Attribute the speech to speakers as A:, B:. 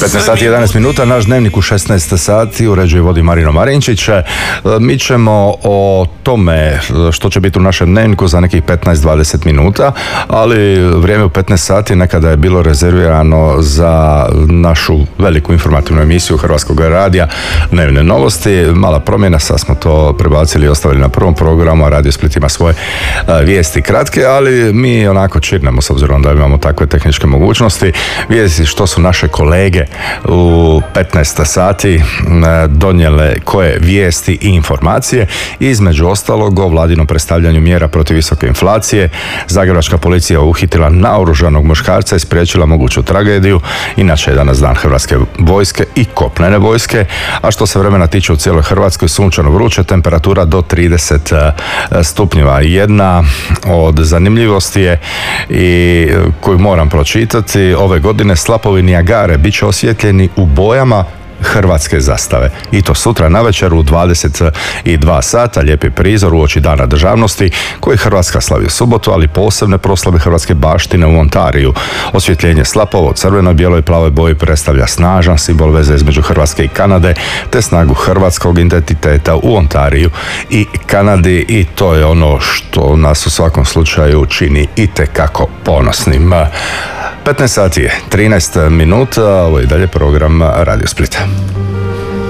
A: 15 sati 11 minuta, naš dnevnik u 16 sati uređuje i vodi Marino Marinčić. Mi ćemo o tome što će biti u našem dnevniku za nekih 15-20 minuta, ali vrijeme u 15 sati nekada je bilo rezervirano za našu veliku informativnu emisiju Hrvatskog radija Dnevne novosti. Mala promjena, sad smo to prebacili i ostavili na prvom programu, a Radio Split ima svoje vijesti kratke, ali mi onako čirnemo s obzirom da imamo takve tehničke mogućnosti. Vijesti što su naše kolege u 15 sati donijele koje vijesti i informacije. Između ostalog o vladinom predstavljanju mjera protiv visoke inflacije. Zagrebačka policija uhitila naoružanog muškarca i spriječila moguću tragediju. Inače je danas dan Hrvatske vojske i kopnene vojske. A što se vremena tiče u cijeloj Hrvatskoj, sunčano vruće, temperatura do 30 stupnjeva. Jedna od zanimljivosti je i koju moram pročitati, ove godine slapovi Nijagare bit će osvjetljeni u bojama hrvatske zastave. I to sutra navečer u 22 sata, lijepi prizor uoči Dana državnosti koji Hrvatska slavi u subotu, ali posebne proslave hrvatske baštine u Ontariju. Osvjetljenje slapova u crvenoj, bijeloj i plavoj boji predstavlja snažan simbol veze između Hrvatske i Kanade, te snagu hrvatskog identiteta u Ontariju i Kanadi, i to je ono što nas u svakom slučaju čini itekako ponosnim. 15 sati je 13 minuta, ovo je dalje program Radio Splita.